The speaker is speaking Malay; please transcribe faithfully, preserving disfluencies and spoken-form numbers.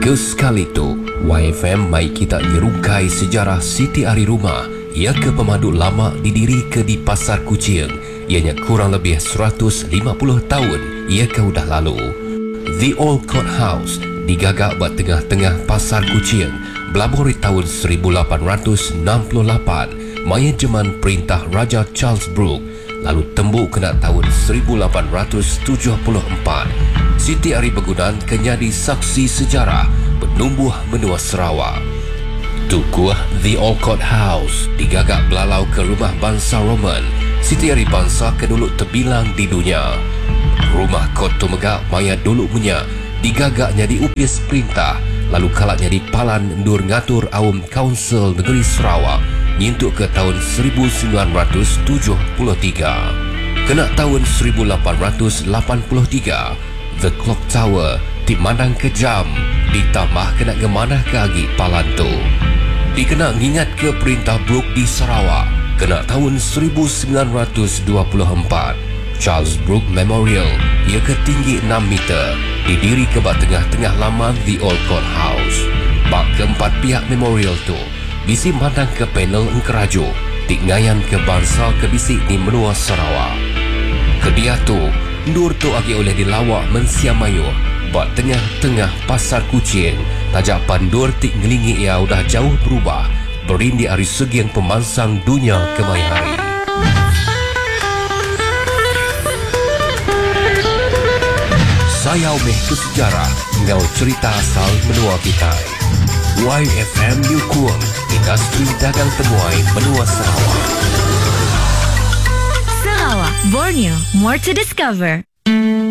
Kesekali tu, Y F M mai kita nyerungkai sejarah Siti Ari Rumah ia ke pemandu lama didiri ke di Pasar Kuching. Ianya kurang lebih seratus lima puluh tahun ia ke udah lalu. The Old Court House digagak buat tengah-tengah Pasar Kuching berlabuh di tahun seribu lapan ratus enam puluh lapan maya zaman perintah Raja Charles Brooke, lalu tembuk kena tahun seribu lapan ratus tujuh puluh empat. Siti Ari Begunan kenyadi saksi sejarah penumbuh benua Sarawak. Tukuh The Old Court House digagak belalau ke rumah bangsa Roman. Siti Ari bangsa kedulu terbilang di dunia. Rumah kot tu megak maya dulu punya digagaknya di upis perintah, lalu kalaknya di Palan Ndur ngatur awam Kaunsil Negeri Sarawak nyintuk ke tahun seribu sembilan ratus tujuh puluh tiga. Kena tahun seribu lapan ratus lapan puluh tiga, The Clock Tower dimandang kejam, ditambah kena gemanah ke agi Palan tu. Dikena ngingat ke perintah Brooke di Sarawak, kena tahun seribu sembilan ratus dua puluh empat. Charles Brooke Memorial ia ketinggi enam meter, didiri ke bawah tengah-tengah laman The Old Court House. Bak keempat pihak memorial tu bisi mandang ke panel engkerajo, tinggayan ke bangsa ke bisi di menua Sarawak. Kedia tu, ndur tu agi oleh dilawak mensiamayo buat tengah-tengah Pasar Kuching. Tajak pandur tik ngelingi ia udah jauh berubah, berindi dari segi yang pemansang dunia kemai hari. Sayau meh ke sejarah, ngau cerita asal menua kita. Y F M New Kuang, industri dagang temuai menua Sarawak. Sarawak, Borneo, more to discover.